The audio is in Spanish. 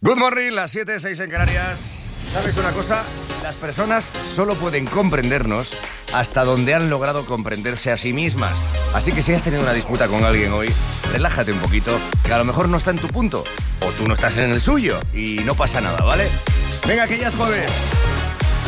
Good morning, las 7:06 en Canarias. ¿Sabes una cosa? Las personas solo pueden comprendernos hasta donde han logrado comprenderse a sí mismas. Así que si has tenido una disputa con alguien hoy, relájate un poquito, que a lo mejor no está en tu punto, o tú no estás en el suyo, y no pasa nada, ¿vale? Venga, que ya es jueves.